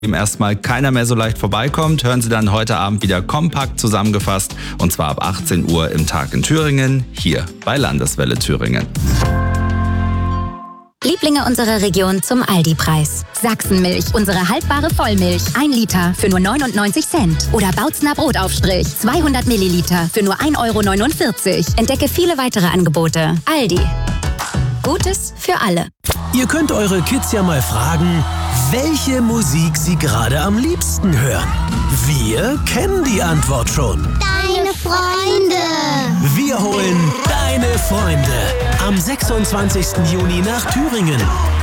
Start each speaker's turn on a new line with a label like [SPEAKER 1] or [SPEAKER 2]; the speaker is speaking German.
[SPEAKER 1] erstmal keiner mehr so leicht vorbeikommt, hören Sie dann heute Abend wieder kompakt zusammengefasst, und zwar ab 18 Uhr im Tag in Thüringen, hier bei Landeswelle Thüringen.
[SPEAKER 2] Lieblinge unserer Region zum Aldi-Preis. Sachsenmilch, unsere haltbare Vollmilch. 1 Liter für nur 99 Cent. Oder Bautzner Brotaufstrich. 200 Milliliter für nur 1,49 €. Entdecke viele weitere Angebote. Aldi. Gutes für alle.
[SPEAKER 3] Ihr könnt eure Kids ja mal fragen, welche Musik sie gerade am liebsten hören. Wir kennen die Antwort schon.
[SPEAKER 4] Deine Freunde.
[SPEAKER 3] Wir holen deine Freunde am 26. Juni nach Thüringen.